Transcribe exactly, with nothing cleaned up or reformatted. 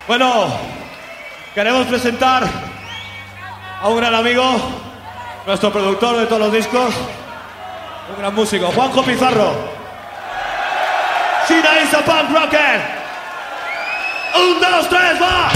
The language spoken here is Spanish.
Bueno, queremos presentar a un gran amigo, nuestro productor de todos los discos, un gran músico, Juanjo Pizarro. China is a punk rocker. Un, dos, tres, va.